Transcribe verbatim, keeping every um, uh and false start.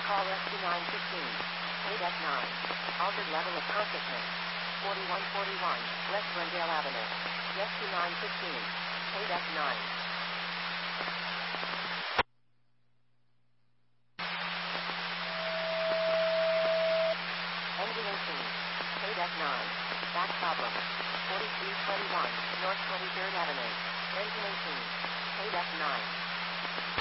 call rescue nine fifteen. Paid F nine. Altered level of consciousness. forty-one forty-one, West Glendale Avenue. Rescue nine fifteen. Paid F nine. Engine eighteen. Paid F nine. Back problem. forty-three twenty-one, North twenty-third Avenue. Engine eighteen. Paid F nine.